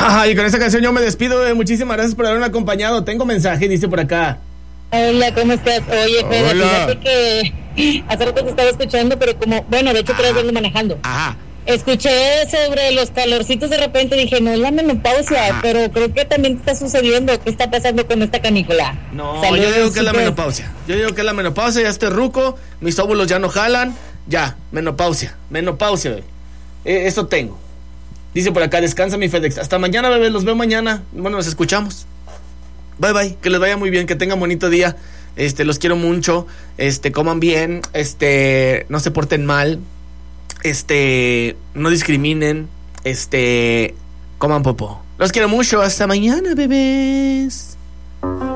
Y con esta canción yo me despido. Muchísimas gracias por haberme acompañado. Tengo mensaje, dice por acá. Hola, ¿cómo estás? Oye, Fede, fíjate que hace rato te estaba escuchando, pero de hecho te vengo manejando. Ajá. Escuché sobre los calorcitos de repente, dije, no es la menopausia, pero creo que también está sucediendo. ¿Qué está pasando con esta canícula? No, yo digo que es la menopausia. Ya estoy ruco, mis óvulos ya no jalan. Ya, menopausia, bebé. Eso tengo. Dice por acá, descansa mi FedEx. Hasta mañana, bebé, los veo mañana. Bueno, nos escuchamos. Bye, bye, que les vaya muy bien, que tengan bonito día. Los quiero mucho. Coman bien. No se porten mal. No discriminen. Coman popó. Los quiero mucho. Hasta mañana, bebés.